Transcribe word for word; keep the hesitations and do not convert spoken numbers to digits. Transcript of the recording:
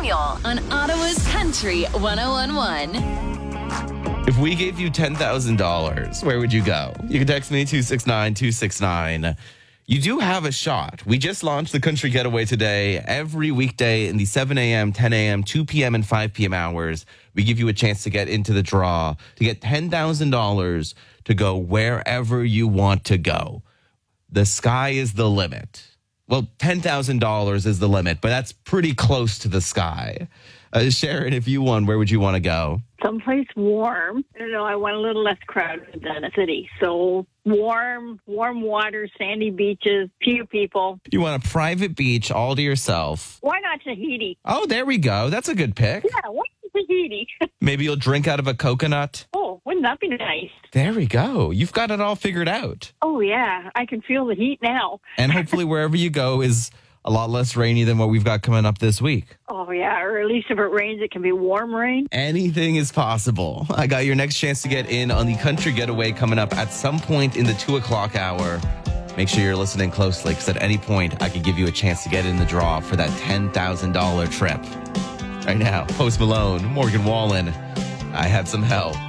Samuel on Ottawa's Country one oh one point one. If we gave you ten thousand dollars, where would you go? You can text me two six nine two six nine. You do have a shot. We just launched the Country Getaway today. Every weekday in the seven a.m., ten a.m., two p.m., and five p.m. hours, we give you a chance to get into the draw, to get ten thousand dollars to go wherever you want to go. The sky is the limit. Well, ten thousand dollars is the limit, but that's pretty close to the sky. Uh, Sharon, if you won, where would you want to go? Someplace warm. I don't know, I want a little less crowded than a city. So warm, warm water, sandy beaches, few people. You want a private beach all to yourself. Why not Tahiti? Oh, there we go. That's a good pick. Yeah, why not Tahiti? Maybe you'll drink out of a coconut. Oh, wouldn't that be nice? There we go. You've got it all figured out. Oh, yeah. I can feel the heat now. And hopefully wherever you go is a lot less rainy than what we've got coming up this week. Oh, yeah. Or at least if it rains, it can be warm rain. Anything is possible. I got your next chance to get in on the Country Getaway coming up at some point in the two o'clock hour. Make sure you're listening closely, because at any point, I could give you a chance to get in the draw for that ten thousand dollars trip. Right now, Post Malone, Morgan Wallen, I Had Some Help.